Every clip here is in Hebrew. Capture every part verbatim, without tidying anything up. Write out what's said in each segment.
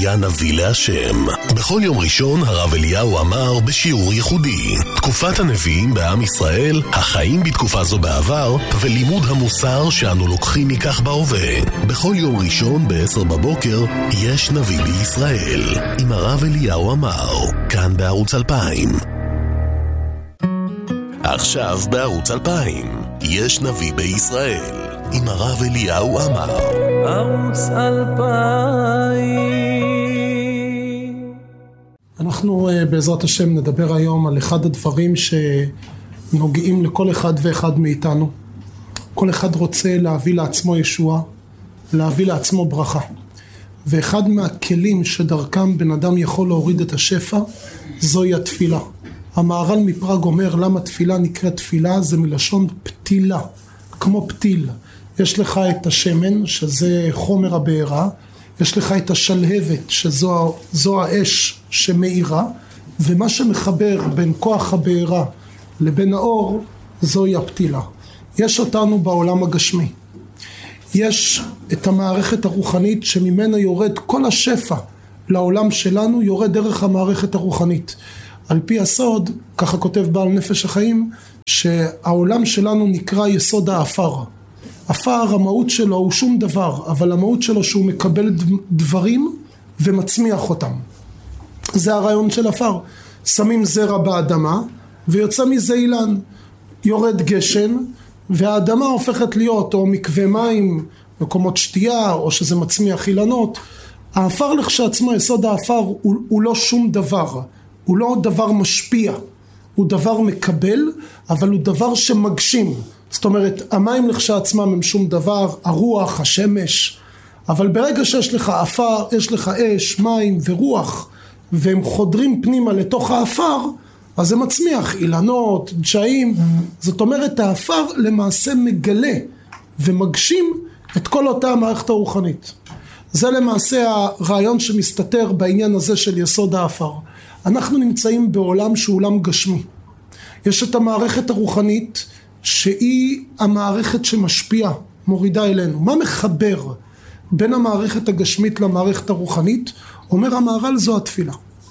היה נביא להשם. בכל יום ראשון הרב אליהו אמר בשיעור ייחודי, תקופת הנביאים בעם ישראל, החיים בתקופה זו בעבר, ולימוד המוסר שאנו לוקחים מכך בהווה. בכל יום ראשון ב-עשר בבוקר יש נביא בישראל, עם הרב אליהו אמר, כאן בערוץ אלפיים. עכשיו בערוץ אלפיים, יש נביא בישראל, עם הרב אליהו אמר. ערוץ אלפיים. אנחנו בעזרת השם נדבר היום על אחד הדברים שנוגעים לכל אחד ואחד מאיתנו. כל אחד רוצה להביא לעצמו ישועה, להביא לעצמו ברכה. ואחד מהכלים שדרכם בן אדם יכול להוריד את השפע, זוהי התפילה. המהר"ל מפראג אומר למה תפילה נקראת תפילה, זה מלשון פתילה, כמו פתיל. יש לך את השמן, שזה חומר הבעירה, יש לך את השלהבת, שזו האש שמאירה, ומה שמחבר בין כוח הבעירה לבין האור, זוהי הפתילה. יש אותנו בעולם הגשמי. יש את המערכת הרוחנית שממנה יורד כל השפע לעולם שלנו, יורד דרך המערכת הרוחנית. על פי הסוד, ככה כותב בעל נפש החיים, שהעולם שלנו נקרא יסוד האפר. אפר, המהות שלו הוא שום דבר, אבל המהות שלו שהוא מקבל דברים ומצמיח אותם. זה הרעיון של אפר. שמים זרע באדמה ויוצא מזה אילן. יורד גשם והאדמה הופכת להיות או מקווה מים, מקומות שתייה, או שזה מצמיח אילנות. האפר לכשעצמו, יסוד האפר, הוא, הוא לא שום דבר. הוא לא דבר משפיע. הוא דבר מקבל, אבל הוא דבר שמגשים. זאת אומרת, המים לכשעצמם הם שום דבר, הרוח, השמש, אבל ברגע שיש לך אפר, יש לך אש, מים ורוח, והם חודרים פנימה לתוך האפר, אז זה מצמיח אילנות, דשאים. זאת אומרת, האפר למעשה מגלה ומגשים את כל אותה המערכת הרוחנית. זה למעשה הרעיון שמסתתר בעניין הזה של יסוד האפר. אנחנו נמצאים בעולם שהוא עולם גשמי. יש את המערכת הרוחנית, שהיא המערכת שמשפיעה, מורידה אלינו. מה מחבר בין המערכת הגשמית למערכת הרוחנית? אומר המהר"ל, זו התפילה.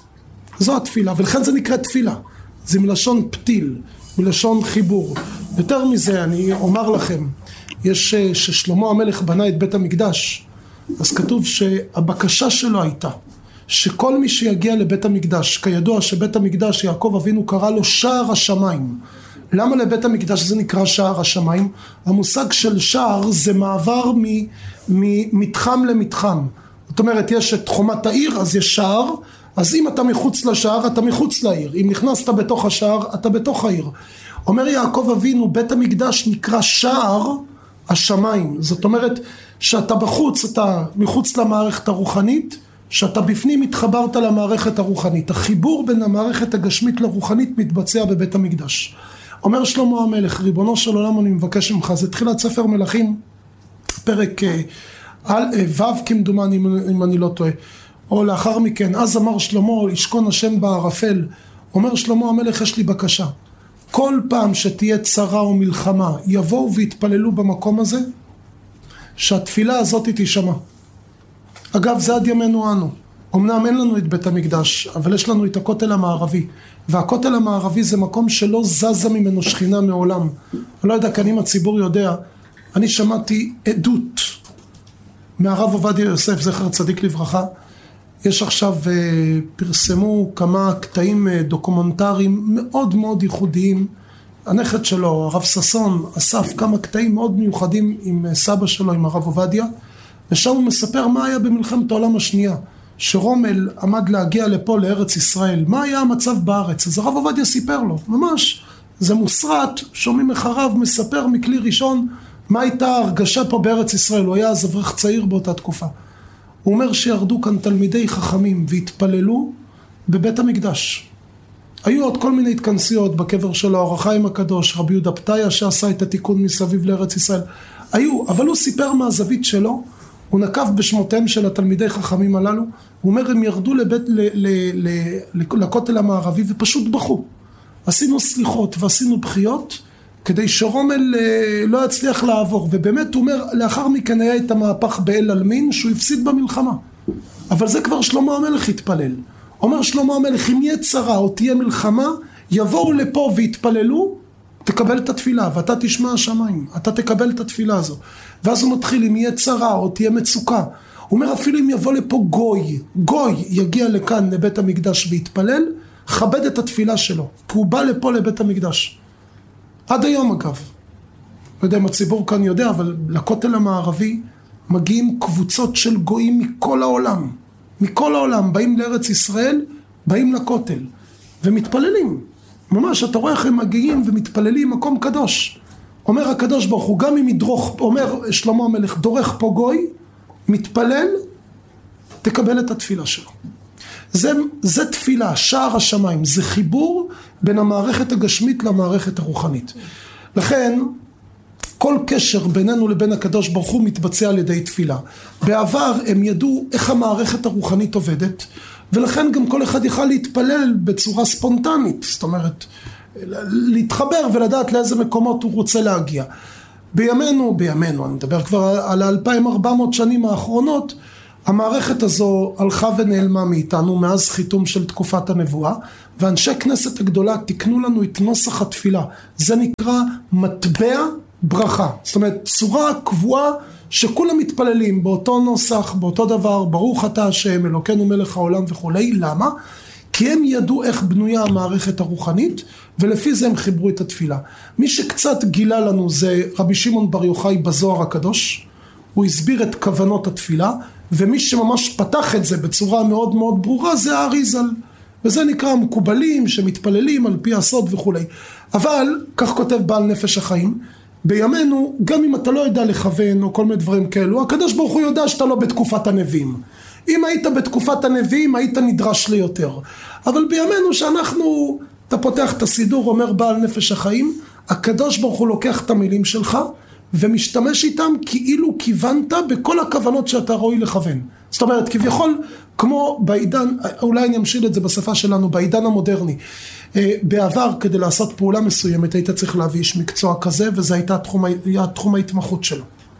זו התפילה, ולכן זה נקרא תפילה. זה מלשון פתיל, מלשון חיבור. יותר מזה, אני אומר לכם, יש ששלמה המלך בנה את בית המקדש, אז כתוב שהבקשה שלו הייתה, שכל מי שיגיע לבית המקדש, כידוע שבית המקדש יעקב אבינו קרא לו שער השמיים. למה לבית המקדש זה נקרא שער השמיים? המושג של שער זה מעבר ממתחם למתחם. זאת אומרת, יש את חומת העיר, אז יש שער, אז אם אתה מחוץ לשער, אתה מחוץ לעיר. אם נכנסת בתוך השער, אתה בתוך העיר. אומר יעקב אבינו, בית המקדש נקרא שער השמיים. זאת אומרת, שאתה בחוץ, אתה מחוץ למערכת הרוחנית, שאתה בפנים התחברת למערכת הרוחנית. החיבור בין המערכת הגשמית לרוחנית מתבצע בבית המקדש. אומר שלמה המלך, ריבונו של עולם, אני מבקש ממך, זה תחילת ספר מלכים, פרק ו' כמדומני, אם אני לא טועה, או לאחר מכן, אז אמר שלמה, ישכון השם בערפל. אומר שלמה המלך, יש לי בקשה, כל פעם שתהיה צרה או מלחמה, יבואו והתפללו במקום הזה, שהתפילה הזאת תשמע. אגב, זה עד ימינו אנו. אמנם אין לנו את בית המקדש, אבל יש לנו את הכותל המערבי. והכותל המערבי זה מקום שלא זזה ממנו שכינה מעולם. אני לא יודע, כאן אם הציבור יודע, אני שמעתי עדות מהרב עובדיה יוסף, זכר צדיק לברכה. יש עכשיו, פרסמו כמה קטעים דוקומנטריים מאוד מאוד ייחודיים. הנכד שלו, הרב ששון, אסף כמה קטעים מאוד מיוחדים עם סבא שלו, עם הרב עובדיה. ושם הוא מספר מה היה במלחמת העולם השנייה. שרומל עמד להגיע לפה לארץ ישראל, מה היה המצב בארץ? אז הרב עובדיה סיפר לו, ממש, זה מוסרט, שומעים אחריו, מספר מכלי ראשון, מה הייתה ההרגשה פה בארץ ישראל, הוא היה אז אברך צעיר באותה תקופה. הוא אומר שירדו כאן תלמידי חכמים והתפללו בבית המקדש. היו עוד כל מיני התכנסיות בקבר שלו, אור החיים הקדוש, רבי יהודה פתיה שעשה את התיקון מסביב לארץ ישראל. היו, אבל הוא סיפר מהזווית שלו, הוא נקב בשמותיהם של התלמידי חכמים הללו, הוא אומר, הם ירדו לבית, ל, ל, ל, ל, לכותל המערבי ופשוט בכו. עשינו סליחות ועשינו בחיות, כדי שרומל לא יצליח לעבור. ובאמת הוא אומר, לאחר מכן היה את המהפך באל אלמין, שהוא הפסיד במלחמה. אבל זה כבר שלמה המלך התפלל. אומר שלמה המלך, אם יהיה צרה או תהיה מלחמה, יבואו לפה והתפללו, תקבל את התפילה, ואתה תשמע השמיים, אתה תקבל את התפילה הזו. ואז הוא מתחיל, אם יהיה צרה או תהיה מצוקה, הוא אומר, אפילו אם יבוא לפה גוי, גוי יגיע לכאן לבית המקדש והתפלל, כבד את התפילה שלו, כי הוא בא לפה לבית המקדש. עד היום אגב, לא יודע אם הציבור כאן יודע, אבל לכותל המערבי מגיעים קבוצות של גויים מכל העולם, מכל העולם, באים לארץ ישראל, באים לכותל, ומתפללים. ממש, אתה רואה איך הם מגיעים ומתפללים מקום קדוש. אומר הקדוש ברוך הוא, גם אם ידרוך, אומר שלמה המלך, דורך פה גוי, מתפלל, תקבל את התפילה שלו. זה, זה תפילה, שער השמיים, זה חיבור בין המערכת הגשמית למערכת הרוחנית. לכן, כל קשר בינינו לבין הקדוש ברוך הוא מתבצע על ידי תפילה. בעבר הם ידעו איך המערכת הרוחנית עובדת, ולכן גם כל אחד יכל להתפלל בצורה ספונטנית, זאת אומרת, להתחבר ולדעת לאיזה מקומות הוא רוצה להגיע. בימינו, בימינו, אני מדבר כבר על אלפיים וארבע מאות שנים האחרונות, המערכת הזו הלכה ונעלמה מאיתנו מאז חיתום של תקופת הנבואה, ואנשי כנסת הגדולה תקנו לנו את נוסח התפילה. זה נקרא מטבע ברכה. זאת אומרת, צורה קבועה שכולם מתפללים באותו נוסח, באותו דבר, ברוך אתה השם, אלוקינו מלך העולם וכולי. למה? כי הם ידעו איך בנויה המערכת הרוחנית, ולפי זה הם חיברו את התפילה. מי שקצת גילה לנו זה רבי שמעון בר יוחאי בזוהר הקדוש, הוא הסביר את כוונות התפילה, ומי שממש פתח את זה בצורה מאוד מאוד ברורה זה האריזל, וזה נקרא מקובלים שמתפללים על פי הסוד וכולי. אבל, כך כותב בעל נפש החיים, בימינו, גם אם אתה לא יודע לכוון או כל מיני דברים כאלו, הקדוש ברוך הוא יודע שאתה לא בתקופת הנביאים. אם היית בתקופת הנביאים, היית נדרש ליותר. אבל בימינו שאנחנו, אתה פותח את הסידור, אומר בעל נפש החיים, הקדוש ברוך הוא לוקח את המילים שלך, ומשתמש איתם כאילו כיוונת בכל הכוונות שאתה ראוי לכוון. זאת אומרת, כביכול, כמו בעידן, אולי אני אמשיל את זה בשפה שלנו, בעידן המודרני, בעבר כדי לעשות פעולה מסוימת, היית צריך להביא איש מקצוע כזה, וזה הייתה תחום, היה תחום ההתמחות שלו.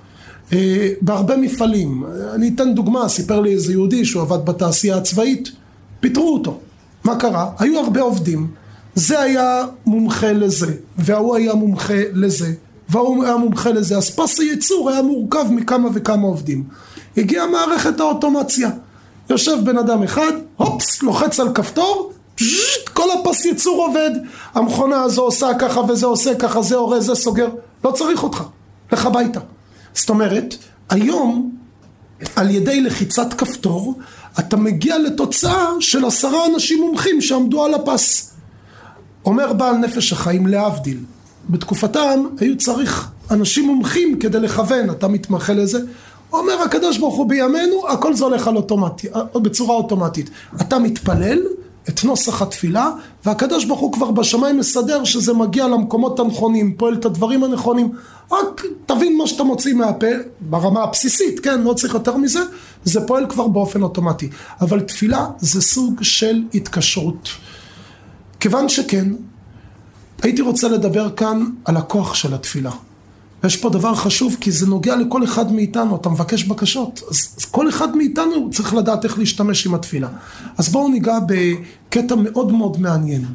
בהרבה מפעלים, אני אתן דוגמה, סיפר לי איזה יהודי שהוא עבד בתעשייה הצבאית, פיטרו אותו. מה קרה? היו הרבה עובדים, זה היה מומחה לזה, והוא היה מומחה לזה, והוא היה מומחה לזה, אז פס הייצור היה מורכב מכמה וכמה עובדים. הגיעה מערכת האוטומציה, יושב בן אדם אחד, הופס, לוחץ על כפתור, פשט, כל הפס ייצור עובד, המכונה הזו עושה ככה וזה עושה ככה, זה הורה, זה סוגר, לא צריך אותך, לך הביתה. זאת אומרת, היום, על ידי לחיצת כפתור, אתה מגיע לתוצאה של עשרה אנשים מומחים שעמדו על הפס. אומר בעל נפש החיים להבדיל, בתקופתם היו צריך אנשים מומחים כדי לכוון, אתה מתמחה לזה. אומר הקדוש ברוך הוא בימינו, הכל זה הולך על אוטומטי, בצורה אוטומטית. אתה מתפלל את נוסח התפילה, והקדוש ברוך הוא כבר בשמיים מסדר שזה מגיע למקומות הנכונים, פועל את הדברים הנכונים. רק תבין מה שאתה מוציא מהפה, ברמה הבסיסית, כן, לא צריך יותר מזה, זה פועל כבר באופן אוטומטי. אבל תפילה זה סוג של התקשרות. כיוון שכן, הייתי רוצה לדבר כאן על הכוח של התפילה. ויש פה דבר חשוב, כי זה נוגע לכל אחד מאיתנו, אתה מבקש בקשות, אז, אז כל אחד מאיתנו צריך לדעת איך להשתמש עם התפילה. אז בואו ניגע בקטע מאוד מאוד מעניין.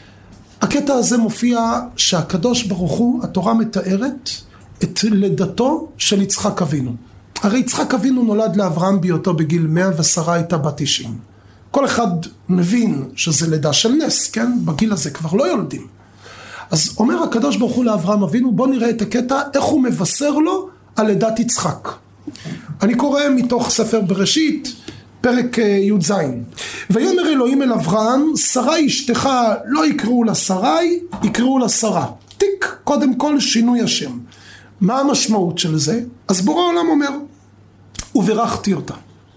הקטע הזה מופיע שהקדוש ברוך הוא, התורה מתארת את לידתו של יצחק אבינו. הרי יצחק אבינו נולד לאברהם בהיותו בגיל מאה ושרה הייתה בת תשעים. כל אחד מבין שזה לידה של נס, כן? בגיל הזה כבר לא יולדים. אז אומר הקדוש ברוך הוא לאברהם אבינו, בוא נראה את הקטע, איך הוא מבשר לו על לידת יצחק. אני קורא מתוך ספר בראשית, פרק י"ז. ויאמר אלוהים אל אברהם, שרי אשתך לא יקראו לה שרי, יקראו לה שרה. תיק, קודם כל שינוי השם. מה המשמעות של זה? אז בורא העולם אומר, וברכתי אותה.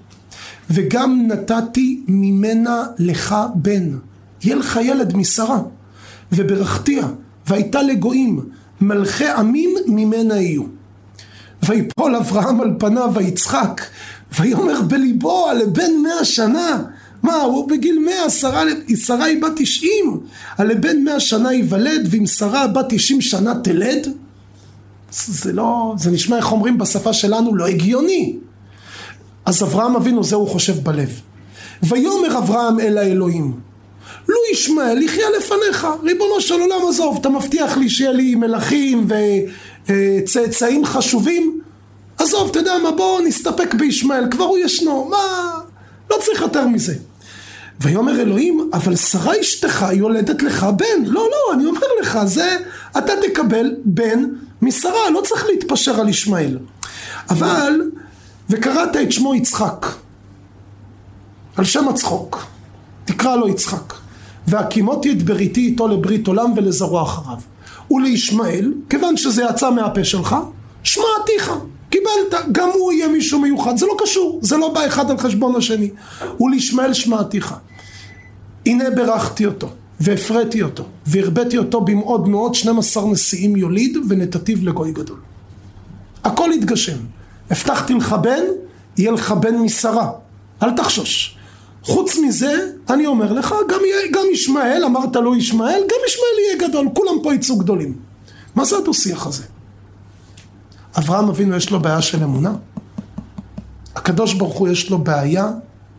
וגם נתתי ממנה לך בן, יהיה לך ילד משרה. וברכתיה, והייתה לגויים, מלכי עמים ממנה יהיו. ויפול אברהם על פניו ויצחק, ויאמר בליבו על בן מאה שנה. מה, הוא בגיל מאה, שרה, שרה היא בת תשעים, על בן מאה שנה ייוולד, ואם שרה בת תשעים שנה תלד? זה לא, זה נשמע איך אומרים בשפה שלנו לא הגיוני. אז אברהם אבינו זה הוא חושב בלב. ויאמר אברהם אל האלוהים, לו ישמעאל יחיה לפניך, ריבונו של עולם עזוב, אתה מבטיח לי שיהיה לי מלכים וצאצאים חשובים, עזוב, אתה יודע מה, בוא נסתפק בישמעאל, כבר הוא ישנו, מה, לא צריך יותר מזה. ויאמר אלוהים, אבל שרה אשתך יולדת לך בן. לא, לא, אני אומר לך, זה, אתה תקבל בן משרה, לא צריך להתפשר על ישמעאל. אבל, וקראת את שמו יצחק, על שם הצחוק, תקרא לו יצחק. והקימותי את בריתי איתו לברית עולם ולזרוע אחריו. ולישמעאל, כיוון שזה יצא מהפה שלך, שמעתיך. קיבלת, גם הוא יהיה מישהו מיוחד, זה לא קשור, זה לא בא אחד על חשבון השני. ולישמעאל שמעתיך. הנה ברכתי אותו, והפרתי אותו, והרבתי אותו במאוד מאוד שנים עשר נשיאים יוליד, ונתתיו לגוי גדול. הכל יתגשם. הבטחתי לך בן, יהיה לך בן משרה. אל תחשוש. חוץ מזה, אני אומר לך, גם, גם ישמעאל, אמרת לו ישמעאל, גם ישמעאל יהיה גדול, כולם פה יצאו גדולים. מה זה הדו-שיח הזה? אברהם אבינו יש לו בעיה של אמונה. הקדוש ברוך הוא יש לו בעיה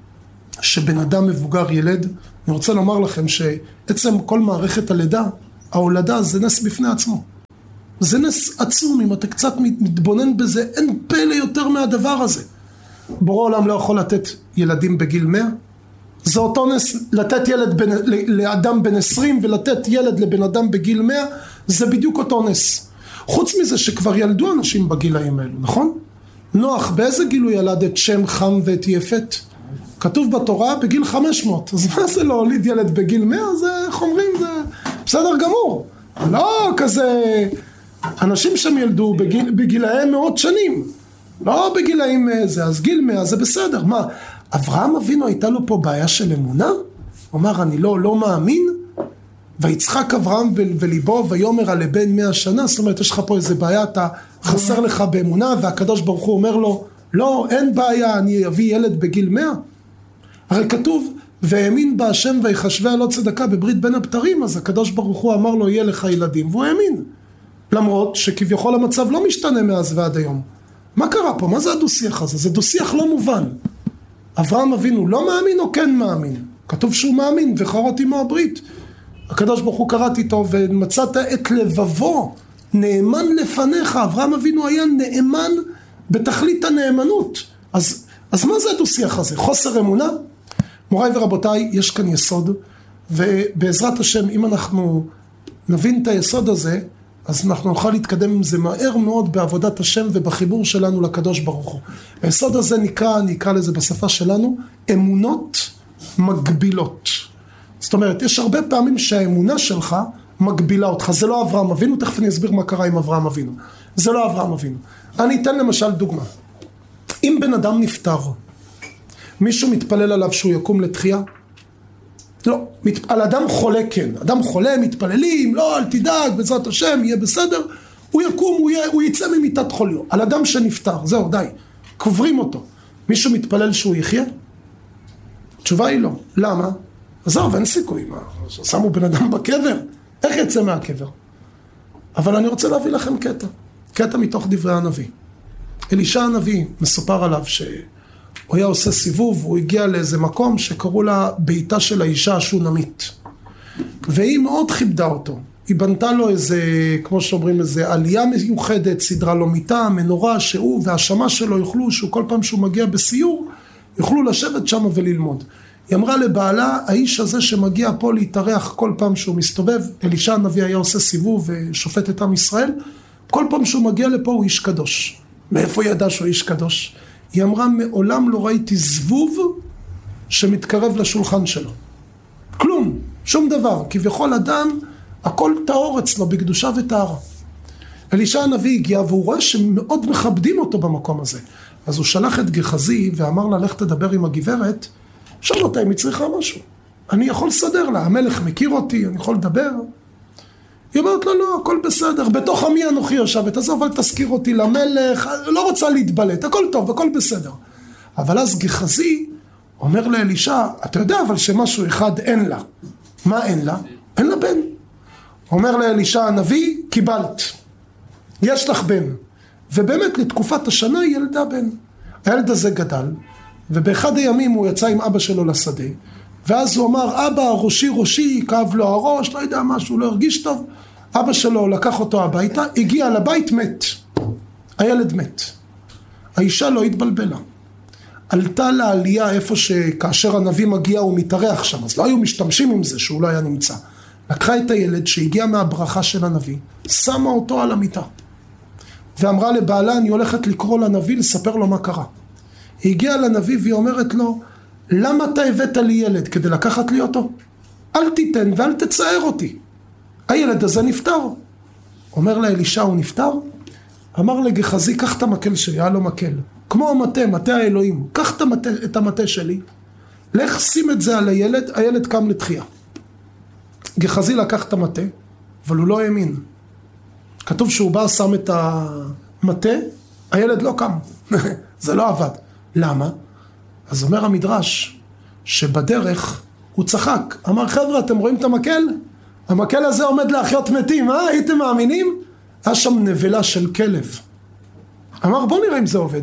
שבן אדם מבוגר ילד. אני רוצה לומר לכם שעצם כל מערכת הלידה, ההולדה זה נס בפני עצמו. זה נס עצום, אם אתה קצת מתבונן בזה, אין פלא יותר מהדבר הזה. בורא עולם לא יכול לתת ילדים בגיל מאה. זה אותו נס, לתת ילד בן, לאדם בן עשרים ולתת ילד לבן אדם בגיל מאה, זה בדיוק אותו נס. חוץ מזה שכבר ילדו אנשים בגילאים האלו, נכון? נוח, באיזה גיל הוא ילד את שם, חם ואת יפת? כתוב בתורה בגיל חמש מאות. אז מה זה לא הוליד ילד בגיל מאה? זה, איך אומרים, זה בסדר גמור. לא כזה, אנשים שם ילדו בגיל, בגילאים מאות שנים. לא בגילאים זה, אז גיל מאה זה בסדר. מה, אברהם אבינו הייתה לו פה בעיה של אמונה? הוא אמר, אני לא, לא מאמין? ויצחק אברהם וליבו ויאמר על לבן מאה שנה. זאת אומרת, יש לך פה איזה בעיה, אתה חסר לך באמונה, והקדוש ברוך הוא אומר לו, לא, אין בעיה, אני אביא ילד בגיל מאה. הרי כתוב, והאמין בה השם ויחשביה לא צדקה בברית בין הבתרים, אז הקדוש ברוך הוא אמר לו, יהיה לך ילדים, והוא האמין. למרות שכביכול המצב לא משתנה מאז ועד היום. מה קרה פה? מה זה הדו-שיח הזה? זה דו-שיח לא מובן. אברהם אבינו לא מאמין או כן מאמין? כתוב שהוא מאמין, וחרות עמו הברית. הקדוש ברוך הוא קראת איתו, ומצאת את לבבו, נאמן לפניך. אברהם אבינו היה נאמן בתכלית הנאמנות. אז, אז מה זה הדו-שיח הזה? חוסר אמונה? מוריי ורבותיי, יש כאן יסוד, ובעזרת השם, אם אנחנו נבין את היסוד הזה, אז אנחנו נוכל להתקדם עם זה מהר מאוד בעבודת השם ובחיבור שלנו לקדוש ברוך הוא. היסוד הזה נקרא, נקרא לזה בשפה שלנו, אמונות מגבילות. זאת אומרת, יש הרבה פעמים שהאמונה שלך מגבילה אותך. זה לא אברהם אבינו, תכף אני אסביר מה קרה עם אברהם אבינו. זה לא אברהם אבינו. אני אתן למשל דוגמה. אם בן אדם נפטר, מישהו מתפלל עליו שהוא יקום לתחייה? לא. על אדם חולה כן. אדם חולה, מתפללים, לא, אל תדאג, בעזרת השם, יהיה בסדר. הוא יקום, הוא, יהיה, הוא יצא ממיטת חוליו. על אדם שנפטר, זהו, די. קוברים אותו. מישהו מתפלל שהוא יחיה? התשובה היא לא. למה? עזוב, אין סיכוי. מה? שמו בן אדם בקבר. איך יצא מהקבר? אבל אני רוצה להביא לכם קטע. קטע מתוך דברי הנביא. אלישע הנביא מסופר עליו שהוא היה עושה סיבוב, הוא הגיע לאיזה מקום שקראו לה ביתה של האישה השונמית. והיא מאוד כיבדה אותו. היא בנתה לו איזה, כמו שאומרים, איזה עלייה מיוחדת, סדרה לו מיטה, מנורה, שהוא והשמה שלו יוכלו, שהוא כל פעם שהוא מגיע בסיור, יוכלו לשבת שם וללמוד. היא אמרה לבעלה, האיש הזה שמגיע פה להתארח כל פעם שהוא מסתובב, אלישע הנביא היה עושה סיבוב ושופט את עם ישראל, כל פעם שהוא מגיע לפה הוא איש קדוש. מאיפה ידע שהוא איש קדוש? היא אמרה, מעולם לא ראיתי זבוב שמתקרב לשולחן שלו. כלום, שום דבר. כביכול אדם, הכל טהור אצלו בקדושה וטהרה. אלישע הנביא הגיע והוא רואה שמאוד מכבדים אותו במקום הזה. אז הוא שלח את גחזי ואמר לה, לך תדבר עם הגברת, שאל אותה אם היא צריכה משהו. אני יכול לסדר לה, המלך מכיר אותי, אני יכול לדבר. היא אומרת לו, לא, הכל בסדר, בתוך עמי אנוכי יושבת, עזוב, אל תזכיר אותי למלך, לא רוצה להתבלט, הכל טוב, הכל בסדר. אבל אז גחזי אומר לאלישע, אתה יודע אבל שמשהו אחד אין לה. מה אין לה? אין לה בן. אומר לאלישע הנביא, קיבלת. יש לך בן. ובאמת לתקופת השנה היא ילדה בן. הילד הזה גדל, ובאחד הימים הוא יצא עם אבא שלו לשדה, ואז הוא אמר, אבא, ראשי ראשי, כאב לו הראש, לא יודע משהו, לא הרגיש טוב. אבא שלו לקח אותו הביתה, הגיע לבית, מת. הילד מת. האישה לא התבלבלה. עלתה לעלייה איפה שכאשר הנביא מגיע הוא מתארח שם, אז לא היו משתמשים עם זה שהוא לא היה נמצא. לקחה את הילד שהגיע מהברכה של הנביא, שמה אותו על המיטה. ואמרה לבעלה, אני הולכת לקרוא לנביא, לספר לו מה קרה. היא הגיעה לנביא והיא אומרת לו, למה אתה הבאת לי ילד? כדי לקחת לי אותו? אל תיתן ואל תצער אותי. הילד הזה נפטר. אומר לה אלישע, הוא נפטר? אמר לגחזי, קח את המקל שלי, היה לו מקל. כמו המטה, מטה האלוהים. קח את המטה, את המטה שלי, לך שים את זה על הילד, הילד קם לתחייה. גחזי לקח את המטה, אבל הוא לא האמין. כתוב שהוא בא, שם את המטה, הילד לא קם. זה לא עבד. למה? אז אומר המדרש, שבדרך הוא צחק. אמר, חבר'ה, אתם רואים את המקל? המקל הזה עומד להחיות מתים, אה? הייתם מאמינים? היה שם נבלה של כלב. אמר, בוא נראה אם זה עובד.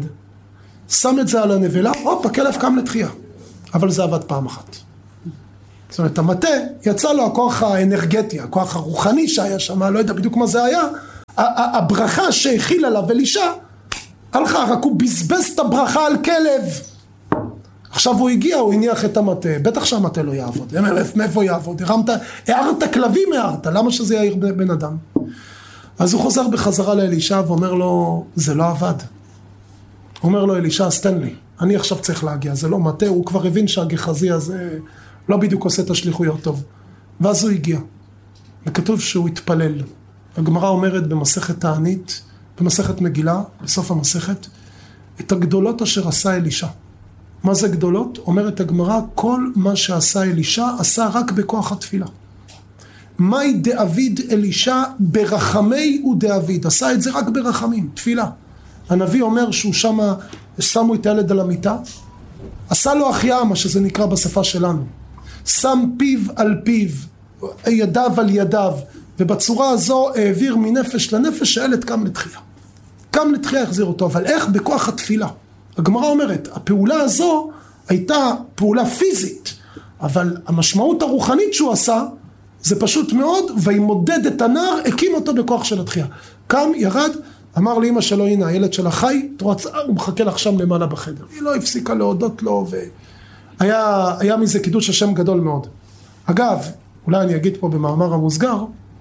שם את זה על הנבלה, הופ, הכלב קם לתחייה. אבל זה עבד פעם אחת. זאת אומרת, המטה, יצא לו הכוח האנרגטי, הכוח הרוחני שהיה שם, לא יודע בדיוק מה זה היה, הברכה שהכיל עליו אלישע, הלכה, רק הוא בזבז את הברכה על כלב. עכשיו הוא הגיע, הוא הניח את המטה, בטח שהמטה לא יעבוד. מאיפה יעבוד? הרמת, הערת כלבים הערת, למה שזה יעיר בן אדם? אז הוא חוזר בחזרה לאלישע ואומר לו, זה לא עבד. אומר לו אלישע, סתן לי, אני עכשיו צריך להגיע, זה לא מטה, הוא כבר הבין שהגחזי הזה לא בדיוק עושה את השליחויות טוב. ואז הוא הגיע, וכתוב שהוא התפלל. הגמרא אומרת במסכת תענית, במסכת מגילה, בסוף המסכת, את הגדולות אשר עשה אלישע. מה זה גדולות? אומרת הגמרא, כל מה שעשה אלישע עשה רק בכוח התפילה. מהי דאביד אלישע ברחמי ודאביד? עשה את זה רק ברחמים, תפילה. הנביא אומר שהוא שם, שמו את הילד על המיטה, עשה לו החייאה, מה שזה נקרא בשפה שלנו. שם פיו על פיו, ידיו על ידיו, ובצורה הזו העביר מנפש לנפש, שהילד קם לתחייה. קם לתחייה החזיר אותו, אבל איך? בכוח התפילה. הגמרא אומרת, הפעולה הזו הייתה פעולה פיזית, אבל המשמעות הרוחנית שהוא עשה, זה פשוט מאוד, וימודד את הנער, הקים אותו בכוח של התחייה. קם, ירד, אמר לאמא שלו, הנה, הילד שלה חי, הוא מחכה לך שם למעלה בחדר. היא לא הפסיקה להודות לו, והיה היה מזה קידוש השם גדול מאוד. אגב, אולי אני אגיד פה במאמר המוסגר,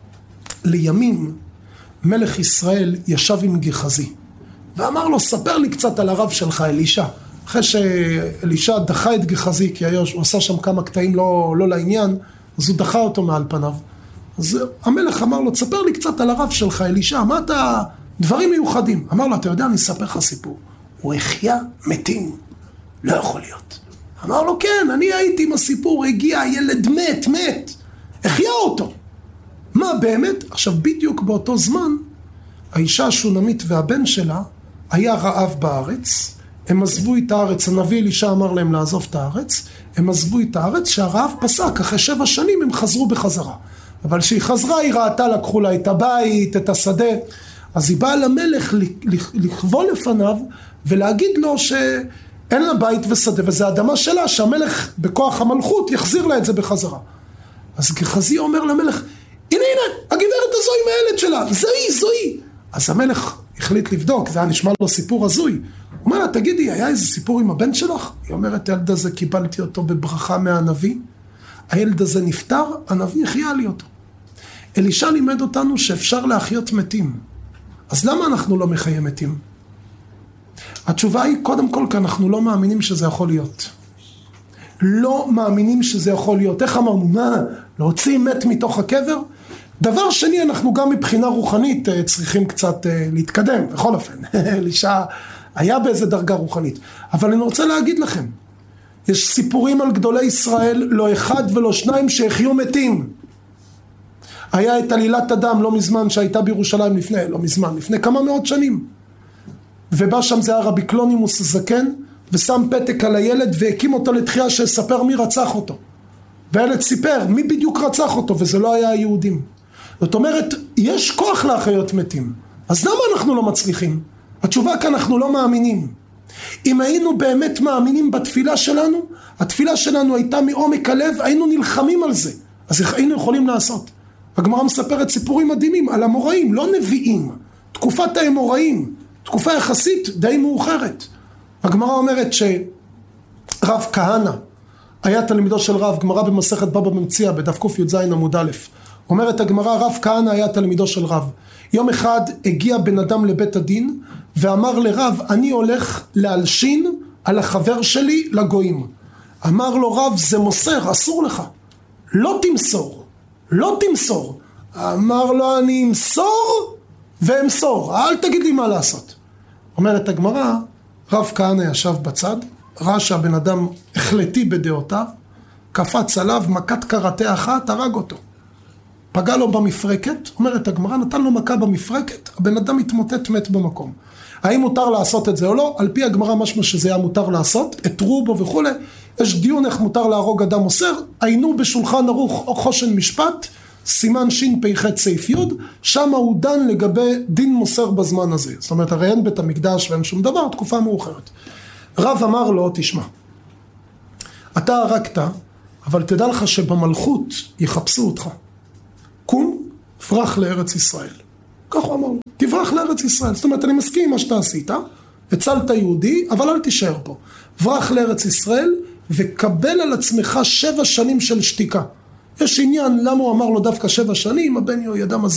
לימים מלך ישראל ישב עם גחזי, ואמר לו, ספר לי קצת על הרב שלך, אלישע. אחרי שאלישע דחה את גחזי, כי הוא עשה שם כמה קטעים לא, לא לעניין, אז הוא דחה אותו מעל פניו. אז המלך אמר לו, תספר לי קצת על הרב שלך, אלישע, מה אתה... דברים מיוחדים. אמר לו, אתה יודע, אני אספר לך סיפור. הוא החיה מתים. לא יכול להיות. אמר לו, כן, אני הייתי עם הסיפור, הגיע, ילד מת, מת. החיה אותו. מה באמת? עכשיו, בדיוק באותו זמן, האישה השונמית והבן שלה, היה רעב בארץ, הם עזבו את הארץ, הנביא אלישע אמר להם לעזוב את הארץ, הם עזבו את הארץ, שהרעב פסק, אחרי שבע שנים הם חזרו בחזרה. אבל כשהיא חזרה, היא ראתה, לקחו לה את הבית, את השדה, אז היא באה למלך לכבול לפניו, ולהגיד לו שאין לה בית ושדה, וזה אדמה שלה, שהמלך בכוח המלכות יחזיר לה את זה בחזרה. אז גחזי אומר למלך, הנה הנה, הגברת הזו עם הילד שלה, זוהי, זוהי. אז המלך החליט לבדוק, זה היה נשמע לו סיפור הזוי. הוא אומר לה, תגידי, היה איזה סיפור עם הבן שלך? היא אומרת, הילד הזה קיבלתי אותו בברכה מהנביא, הילד הזה נפטר, הנביא החיה לי אותו. אלישע לימד אותנו שאפשר להחיות מתים. אז למה אנחנו לא מחיים מתים? התשובה היא, קודם כל, כי אנחנו לא מאמינים שזה יכול להיות. לא מאמינים שזה יכול להיות. איך אמרנו, מה? להוציא מת מתוך הקבר? דבר שני, אנחנו גם מבחינה רוחנית צריכים קצת להתקדם, בכל אופן. אלישע היה באיזה דרגה רוחנית. אבל אני רוצה להגיד לכם, יש סיפורים על גדולי ישראל, לא אחד ולא שניים שהחיו מתים. היה את עלילת הדם לא מזמן שהייתה בירושלים לפני, לא מזמן, לפני כמה מאות שנים. ובא שם זה הרבי קלונימוס הזקן, ושם פתק על הילד והקים אותו לתחייה שיספר מי רצח אותו. והילד סיפר מי בדיוק רצח אותו, וזה לא היה היהודים. זאת אומרת, יש כוח להחיות מתים. אז למה אנחנו לא מצליחים? התשובה כי אנחנו לא מאמינים. אם היינו באמת מאמינים בתפילה שלנו, התפילה שלנו הייתה מעומק הלב, היינו נלחמים על זה, אז היינו יכולים לעשות. הגמרא מספרת סיפורים מדהימים על המוראים, לא נביאים, תקופת האמוראים, תקופה יחסית די מאוחרת. הגמרא אומרת שרב כהנא היה תלמידו של רב, גמרא במסכת בבא מציעא בדף ק"ז עמוד א', אומרת הגמרא, רב כהנא היה תלמידו של רב. יום אחד הגיע בן אדם לבית הדין ואמר לרב, אני הולך להלשין על החבר שלי לגויים. אמר לו רב, זה מוסר, אסור לך, לא תמסור, לא תמסור. אמר לו, אני אמסור ואמסור, אל תגיד לי מה לעשות. אומרת הגמרא, רב כהנא ישב בצד, ראה שהבן אדם החלטי בדעותיו, קפץ עליו, מכת קראטה אחת, הרג אותו. פגע לו במפרקת, אומרת הגמרא, נתן לו מכה במפרקת, הבן אדם התמוטט מת במקום. האם מותר לעשות את זה או לא? על פי הגמרא משמע שזה היה מותר לעשות, התרו בו וכו'. יש דיון איך מותר להרוג אדם מוסר, היינו בשולחן ערוך או חושן משפט, סימן שין פ"ח סעיף י', שם הוא דן לגבי דין מוסר בזמן הזה. זאת אומרת, הרי אין בית המקדש ואין שום דבר, תקופה מאוחרת. רב אמר לו, תשמע, אתה הרגת, אבל תדע לך שבמלכות יחפשו אותך. קום, פרח לארץ ישראל. כך הוא אמר לו, תברח לארץ ישראל. זאת אומרת, אני מסכים עם מה שאתה עשית, הצלת יהודי, אבל אל תישאר פה. ברח לארץ ישראל, וקבל על עצמך שבע שנים של שתיקה. יש עניין למה הוא אמר לו דווקא שבע שנים, הבן יהוידע מה זה